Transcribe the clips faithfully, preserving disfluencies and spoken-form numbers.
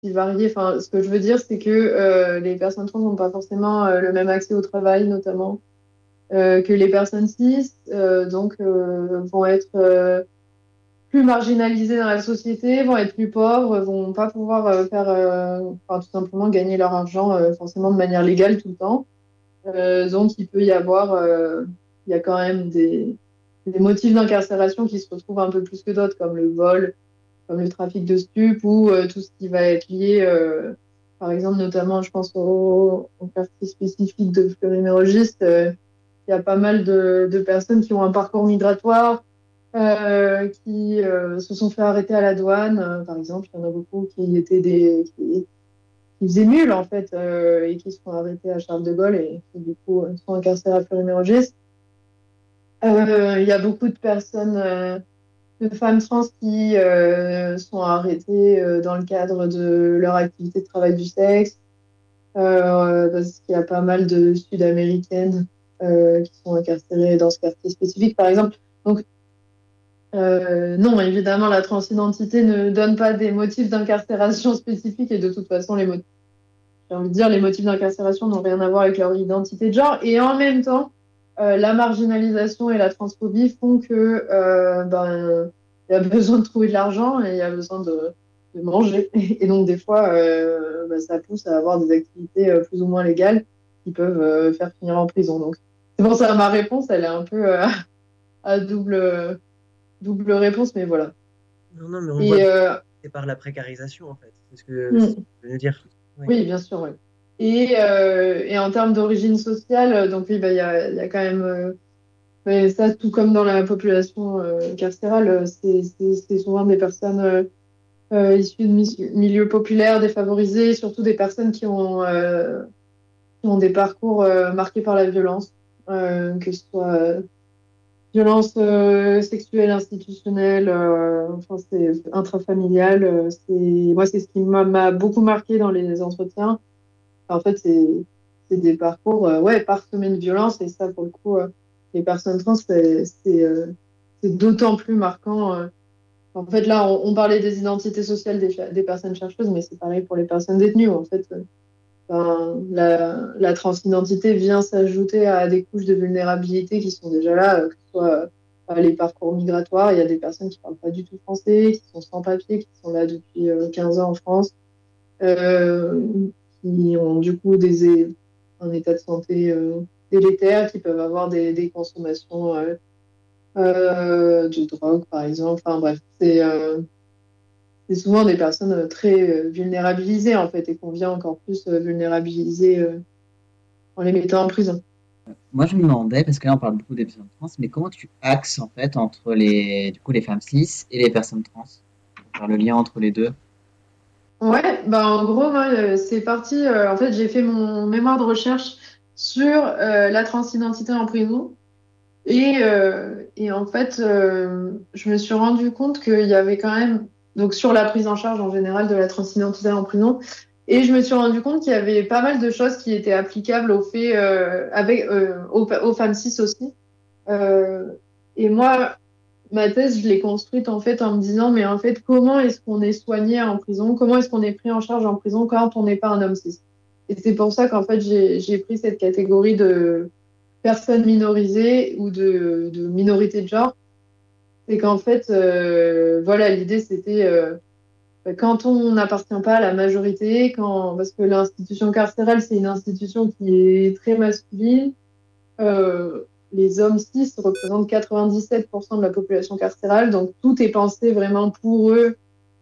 aussi varié. Enfin, ce que je veux dire, c'est que euh, les personnes trans n'ont pas forcément euh, le même accès au travail, notamment, euh, que les personnes cis, euh, donc euh, vont être euh, plus marginalisées dans la société, vont être plus pauvres, vont pas pouvoir euh, faire, euh, enfin, tout simplement gagner leur argent euh, forcément de manière légale tout le temps. Euh, donc, il peut y avoir, euh, il y a quand même des, des motifs d'incarcération qui se retrouvent un peu plus que d'autres, comme le vol, comme le trafic de stupes ou euh, tout ce qui va être lié, euh, par exemple, notamment, je pense au, au quartier spécifique de Fleury-Mérogis. Euh, il y a pas mal de, de personnes qui ont un parcours migratoire, euh, qui euh, se sont fait arrêter à la douane, euh, par exemple. Il y en a beaucoup qui étaient des, qui, qui faisaient mule, en fait, euh, et qui se sont arrêtés à Charles de Gaulle et qui, du coup, sont incarcérés à Fleury-Mérogis. Euh, il y a beaucoup de personnes, euh, de femmes trans qui euh, sont arrêtées euh, dans le cadre de leur activité de travail du sexe, euh, parce qu'il y a pas mal de Sud-Américaines euh, qui sont incarcérées dans ce quartier spécifique, par exemple. Donc, euh, non, évidemment, la transidentité ne donne pas des motifs d'incarcération spécifiques et de toute façon, les motifs, j'ai envie de dire, les motifs d'incarcération n'ont rien à voir avec leur identité de genre. Et en même temps, euh, la marginalisation et la transphobie font que euh, ben, il y a besoin de trouver de l'argent et il y a besoin de, de manger. Et donc, des fois, euh, ben, ça pousse à avoir des activités euh, plus ou moins légales qui peuvent euh, faire finir en prison. Donc, c'est pour ça ma réponse, elle est un peu euh, à double, double réponse, mais voilà. Non, non, mais on voit Et bien que euh, c'est par la précarisation, en fait. C'est ce que, c'est ce que hmm, je veux dire. Oui. oui, bien sûr, oui. Et, euh, et en termes d'origine sociale, euh, donc oui, bah, il y a, il y a quand même, euh, mais ça, tout comme dans la population euh, carcérale, euh, c'est c'est- c'est souvent des personnes euh, euh, issues de mi- milieux populaires, défavorisés, surtout des personnes qui ont, euh, qui ont des parcours euh, marqués par la violence, euh, que ce soit euh, violence euh, sexuelle institutionnelle, euh, enfin, c'est intrafamiliale. euh, c'est, moi, c'est ce qui m'a m'a beaucoup marqué dans les entretiens. En fait, c'est c'est des parcours euh, ouais, parsemés de violence et ça, pour le coup, euh, les personnes trans, c'est c'est euh, c'est d'autant plus marquant. euh. En fait, là, on, on parlait des identités sociales des, des personnes chercheuses, mais c'est pareil pour les personnes détenues. En fait, euh, ben, la, la transidentité vient s'ajouter à des couches de vulnérabilité qui sont déjà là, euh, que ce soit euh, les parcours migratoires. Il y a des personnes qui parlent pas du tout français, qui sont sans papier, qui sont là depuis euh, quinze ans en France, euh, qui ont du coup des, un état de santé euh, délétère, qui peuvent avoir des, des consommations euh, euh, de drogue, par exemple. Enfin bref, c'est euh, c'est souvent des personnes euh, très euh, vulnérabilisées, en fait, et qu'on vient encore plus euh, vulnérabiliser euh, en les mettant en prison. Moi, je me demandais, parce que là, on parle beaucoup des personnes trans, mais comment tu axes, en fait, entre les, du coup, les femmes cis et les personnes trans? Pour faire le lien entre les deux. Ouais, bah en gros, moi, euh, c'est parti. Euh, en fait, j'ai fait mon mémoire de recherche sur euh, la transidentité en prison. Et, euh, et en fait, euh, je me suis rendu compte qu'il y avait quand même, donc sur la prise en charge en général de la transidentité en prison, et je me suis rendu compte qu'il y avait pas mal de choses qui étaient applicables aux faits, euh, avec, euh, aux, aux femmes cis aussi. Euh, et moi, ma thèse, je l'ai construite en fait en me disant, mais en fait, comment est-ce qu'on est soigné en prison? Comment est-ce qu'on est pris en charge en prison quand on n'est pas un homme cis? Et c'est pour ça qu'en fait, j'ai, j'ai pris cette catégorie de personnes minorisées ou de, de minorités de genre. C'est qu'en fait, euh, voilà, l'idée c'était euh, quand on n'appartient pas à la majorité, quand, parce que l'institution carcérale, c'est une institution qui est très masculine. Euh, les hommes cis représentent quatre-vingt-dix-sept pour cent de la population carcérale, donc tout est pensé vraiment pour eux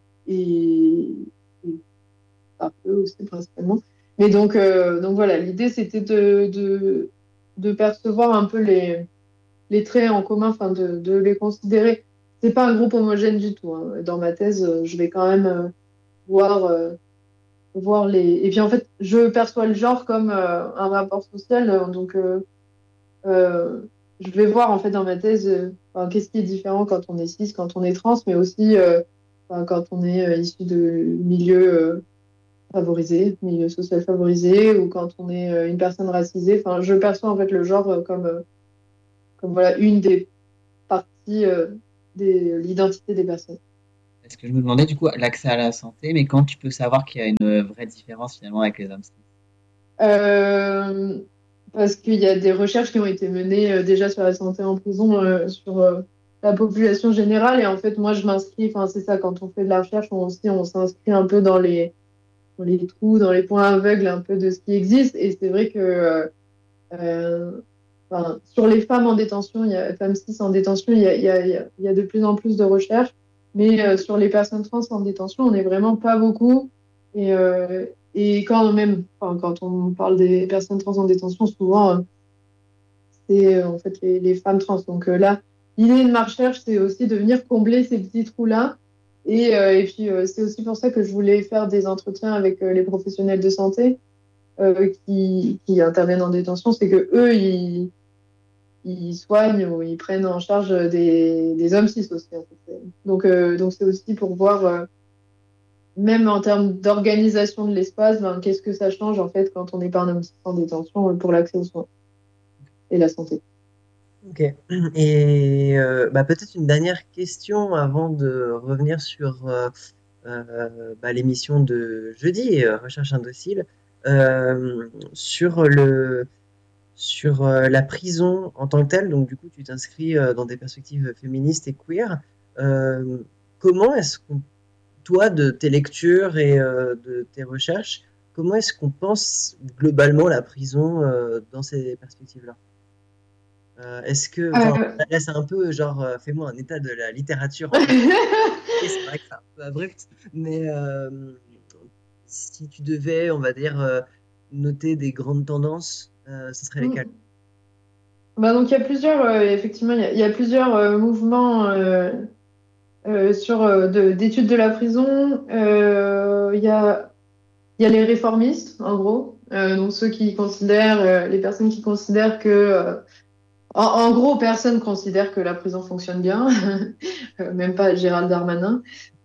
et, et par eux aussi principalement. Mais donc, euh, donc voilà, l'idée c'était de, de, de percevoir un peu les, les traits en commun, enfin de, de les considérer. C'est pas un groupe homogène du tout, hein. Dans ma thèse, euh, je vais quand même euh, voir, euh, voir les. Et puis en fait, je perçois le genre comme euh, un rapport social, euh, donc euh, euh, je vais voir en fait dans ma thèse euh, enfin, qu'est-ce qui est différent quand on est cis, quand on est trans, mais aussi euh, enfin, quand on est euh, issu de milieux euh, favorisés, milieu social favorisé, ou quand on est euh, une personne racisée. Enfin, je perçois en fait le genre euh, comme, euh, comme voilà une des partie euh, de l'identité des personnes. Parce que je me demandais du coup l'accès à la santé, mais quand tu peux savoir qu'il y a une vraie différence finalement avec les hommes cis? Euh, Parce qu'il y a des recherches qui ont été menées euh, déjà sur la santé en prison, euh, sur euh, la population générale. Et en fait, moi, je m'inscris, enfin, c'est ça, quand on fait de la recherche, on aussi, on s'inscrit un peu dans les, dans les trous, dans les points aveugles un peu de ce qui existe. Et c'est vrai que euh, euh, enfin, sur les femmes en détention, il y a, femmes cis en détention, il y a, il y a, il y a, il y a de plus en plus de recherches. Mais euh, sur les personnes trans en détention, on n'est vraiment pas beaucoup. Et, euh, et quand même, enfin, quand on parle des personnes trans en détention, souvent, euh, c'est euh, en fait les, les femmes trans. Donc euh, là, l'idée de ma recherche, c'est aussi de venir combler ces petits trous-là. Et, euh, et puis, euh, c'est aussi pour ça que je voulais faire des entretiens avec euh, les professionnels de santé euh, qui, qui interviennent en détention. C'est que eux, ils, ils soignent ou ils prennent en charge des, des hommes cis aussi. En fait. Donc, euh, donc c'est aussi pour voir, euh, même en termes d'organisation de l'espace, ben, qu'est-ce que ça change en fait quand on n'est pas un homme cis en détention euh, pour l'accès aux soins et la santé. Ok. Et euh, bah, peut-être une dernière question avant de revenir sur euh, euh, bah, l'émission de jeudi, euh, Recherche indocile, euh, sur le sur euh, la prison en tant que telle. Donc du coup, tu t'inscris euh, dans des perspectives féministes et queer. Euh, comment est-ce qu'on, toi, de tes lectures et euh, de tes recherches, comment est-ce qu'on pense globalement la prison euh, dans ces perspectives-là? Euh, est-ce que, enfin, Euh, là c'est un peu genre, euh, fais-moi un état de la littérature en fait. Et c'est vrai que c'est un peu abrupt, mais euh, si tu devais, on va dire, euh, noter des grandes tendances, euh, ce serait lesquelles? Bah donc il y a plusieurs, euh, effectivement, il y a, il y a plusieurs euh, mouvements euh, euh, sur euh, de- d'études de la prison. Euh, Il y a, il y a les réformistes, en gros, Euh, donc ceux qui considèrent, euh, les personnes qui considèrent que, euh, en, en gros, personne considère que la prison fonctionne bien, Euh, même pas Gérald Darmanin.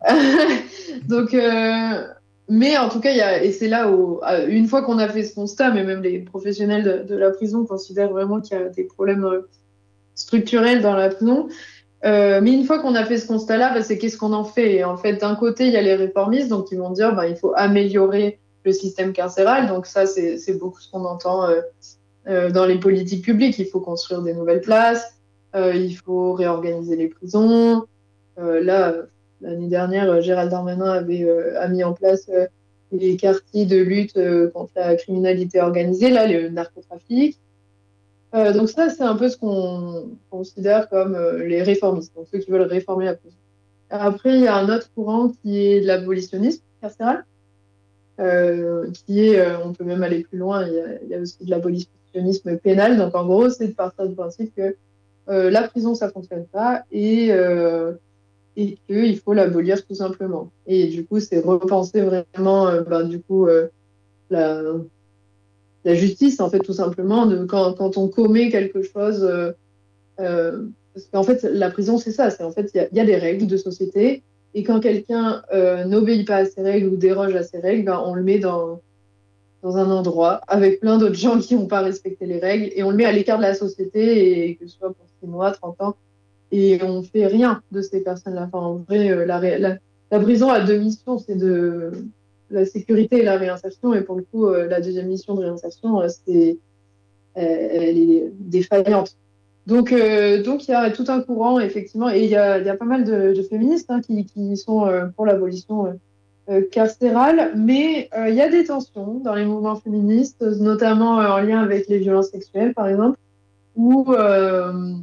Donc, euh, mais en tout cas, il y a, et c'est là où, euh, une fois qu'on a fait ce constat, mais même les professionnels de, de la prison considèrent vraiment qu'il y a des problèmes euh, structurelle dans la prison. Euh, mais une fois qu'on a fait ce constat-là, bah, c'est qu'est-ce qu'on en fait? Et en fait, d'un côté, il y a les réformistes, donc ils vont dire bah, il faut améliorer le système carcéral. Donc ça, c'est, c'est beaucoup ce qu'on entend euh, euh, dans les politiques publiques. Il faut construire des nouvelles places, euh, il faut réorganiser les prisons. Euh, là, euh, l'année dernière, euh, Gérald Darmanin avait euh, a mis en place euh, les quartiers de lutte euh, contre la criminalité organisée, là, le narcotrafic. Euh, donc ça, c'est un peu ce qu'on considère comme euh, les réformistes, donc ceux qui veulent réformer la prison. Après, il y a un autre courant qui est de l'abolitionnisme carcéral, euh, qui est, euh, on peut même aller plus loin, il y a, il y a aussi de l'abolitionnisme pénal. Donc en gros, c'est de partir du principe que euh, la prison, ça fonctionne pas et, euh, et qu'il faut l'abolir tout simplement. Et du coup, c'est repenser vraiment, euh, ben, du coup, euh, la, la justice, en fait, tout simplement, de, quand, quand on commet quelque chose. Euh, Euh, parce qu'en fait, la prison, c'est ça. C'est en fait, il y a, y a des règles de société. Et quand quelqu'un euh, n'obéit pas à ces règles ou déroge à ces règles, ben, on le met dans, dans un endroit avec plein d'autres gens qui n'ont pas respecté les règles. Et on le met à l'écart de la société, et que ce soit pour six mois, trente ans. Et on fait rien de ces personnes-là. Enfin, en vrai, euh, la, la, la prison a deux missions. C'est de la sécurité et la réinsertion. Et pour le coup, euh, la deuxième mission de réinsertion, euh, c'est, euh, elle est défaillante. Donc, euh, donc il y a tout un courant, effectivement, et il y a, il y a pas mal de, de féministes hein, qui, qui sont euh, pour l'abolition euh, euh, carcérale, mais euh, il y a des tensions dans les mouvements féministes, notamment euh, en lien avec les violences sexuelles, par exemple, où, euh,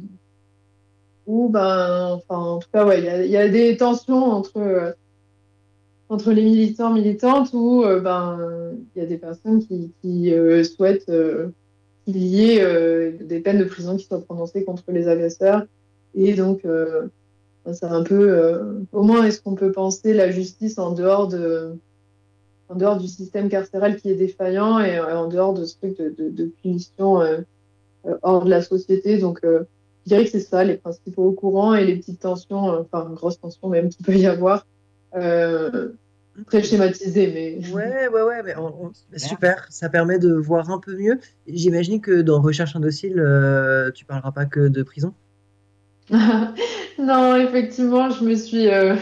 où ben, enfin, en tout cas, ouais, il y a, il y a des tensions entre, euh, entre les militants, militantes, où euh, ben, il y a des personnes qui, qui euh, souhaitent euh, qu'il y ait euh, des peines de prison qui soient prononcées contre les agresseurs. Et donc, euh, c'est un peu euh, comment est-ce qu'on peut penser la justice en dehors, de, en dehors du système carcéral qui est défaillant et euh, en dehors de ce truc de, de, de punition euh, euh, hors de la société. Donc, euh, je dirais que c'est ça, les principaux courants et les petites tensions, euh, enfin, grosses tensions même qu'il peut y avoir. Euh, Très schématisé, mais Ouais, ouais, ouais, mais on- on- Super. super, ça permet de voir un peu mieux. J'imagine que dans Recherche indocile, euh, tu parleras pas que de prison. non, effectivement, je me suis, euh,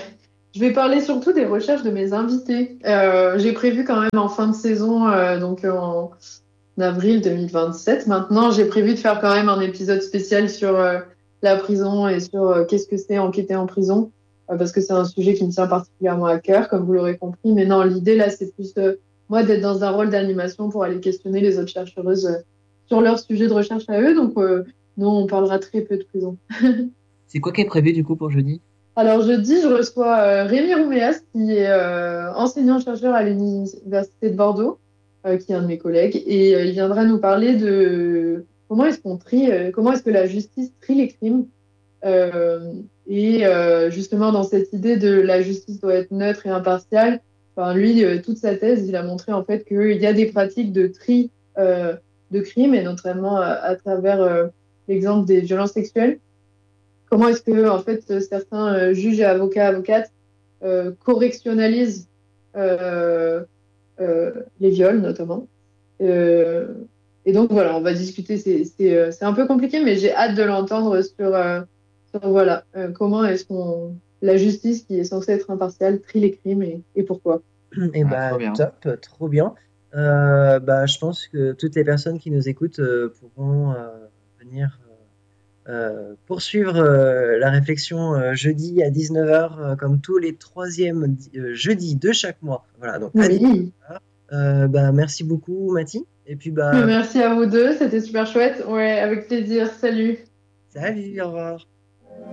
Je vais parler surtout des recherches de mes invités. Euh, j'ai prévu quand même en fin de saison, euh, donc en avril deux mille vingt-sept. Maintenant, j'ai prévu de faire quand même un épisode spécial sur euh, la prison et sur euh, qu'est-ce que c'est enquêter en prison, euh, parce que c'est un sujet qui me tient particulièrement à cœur, comme vous l'aurez compris. Mais non, l'idée là, c'est plus euh, moi d'être dans un rôle d'animation pour aller questionner les autres chercheuses euh, sur leur sujet de recherche à eux. Donc, euh, non, on parlera très peu de prison. C'est quoi qui est prévu du coup pour jeudi? Alors, jeudi, je reçois euh, Rémi Rouméas, qui est euh, enseignant-chercheur à l'Université de Bordeaux, euh, qui est un de mes collègues, et euh, il viendra nous parler de comment est-ce qu'on trie, euh, comment est-ce que la justice trie les crimes. Euh, et euh, justement, dans cette idée de la justice doit être neutre et impartiale, enfin, lui, euh, toute sa thèse, il a montré en fait qu'il y a des pratiques de tri euh, de crimes, et notamment à, à travers euh, l'exemple des violences sexuelles. Comment est-ce que en fait certains euh, juges et avocats, avocates euh, correctionnalisent euh, euh, les viols notamment. Euh, et donc voilà, on va discuter. C'est c'est euh, c'est un peu compliqué, mais j'ai hâte de l'entendre sur euh, sur voilà euh, comment est-ce qu'on la justice qui est censée être impartiale trie les crimes et, et pourquoi. Et Ah, trop bah, bien. top, trop bien. Euh, bah, je pense que toutes les personnes qui nous écoutent euh, pourront euh, venir euh, euh, poursuivre euh, la réflexion euh, jeudi à dix-neuf heures, euh, comme tous les troisièmes di- euh, jeudis de chaque mois. Voilà, donc à Oui. dix-neuf heures. Euh, bah, merci beaucoup, Mathie. Et puis, bah, Merci à vous deux, c'était super chouette. Ouais, avec plaisir. Salut. salut, au revoir.